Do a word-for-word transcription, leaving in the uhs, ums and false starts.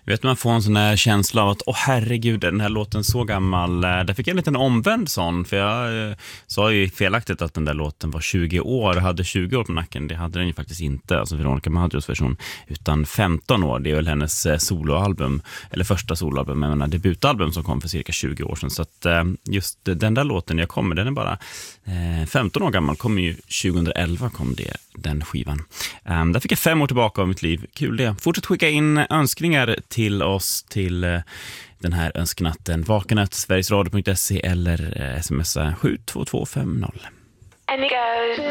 Vet man får en sån här känsla av att åh herregud, den här låten så gammal. Där fick jag en liten omvänd sån, för jag eh, sa ju felaktigt att den där låten var tjugo år, hade tjugo år på nacken. Det hade den ju faktiskt inte, alltså Veronica Maggios version, utan femton år. Det är väl hennes eh, soloalbum, eller första soloalbum, men menar, debutalbum som kom för cirka tjugo år sedan. Så att eh, just den där låten jag kommer, den är bara eh, femton år gammal, kom ju tjugoelva kom det, den skivan. Um, där fick jag fem år tillbaka av mitt liv. Kul det. Fortsätt skicka in önskningar till oss till uh, den här önsknatten. Vakenat, sverigesradio punkt se eller uh, smsa sju två två fem noll.